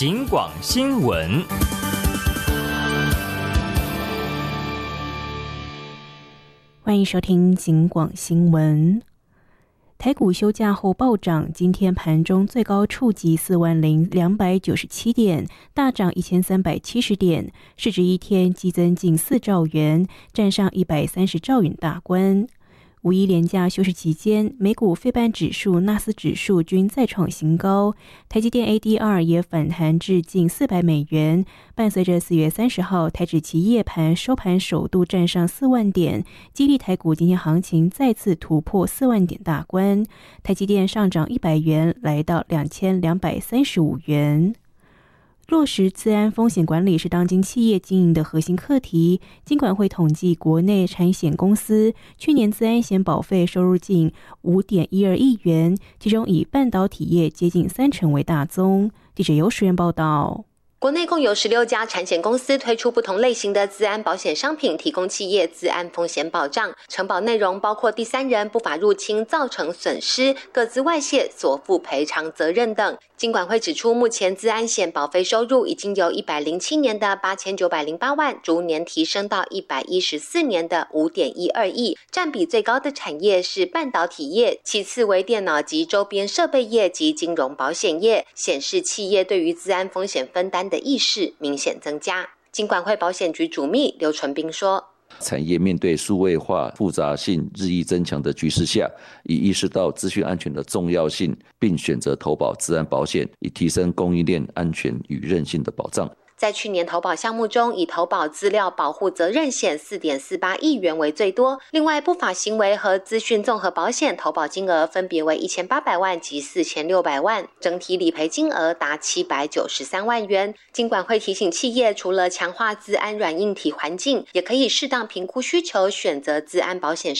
警广新闻。 欢迎收听警广新闻。台股休假后暴涨，今天盘中最高触及40297点，大涨1370点，市值一天激增近4兆元，站上130兆元大关。五一连假休市期间，美股费半指数、纳斯指数均再创新高，台积电 ADR 也反弹至近$400。伴随着4月30号台指期夜盘收盘首度站上4万点，激励台股今天行情再次突破4万点大关。台积电上涨100元，来到2235元。落实资安风险管理是当今企业经营的核心课题。金管会统计，国内产险公司去年资安险保费收入近5.12亿元，其中以半导体业接近30%为大宗。记者尤时源报道。 国内共有16家产险公司推出不同类型的资安保险商品，提供企业资安风险保障。承保内容包括第三人不法入侵造成损失、个资外泄所负赔偿责任等。金管会指出，目前资安险保费收入已经由107年的8908万逐年提升到114年的5.12亿，占比最高的产业是半导体业，其次为电脑及周边设备业及金融保险业，显示企业对于资安风险分担的意识明显增加。金管会保险局主秘刘纯斌说， 产业面对数位化复杂性日益增强的局势下，已意识到资讯安全的重要性，并选择投保资安保险，以提升供应链安全与韧性的保障。 在去年投保项目中，以投保资料保护责任险 4.48 亿元为最多，另外不法行为和资讯综合保险投保金额分别为1800万及4600万，整体理赔金额达793万元。金管会提醒企业，除了强化资安软硬体环境，也可以适当评估需求，选择资安保险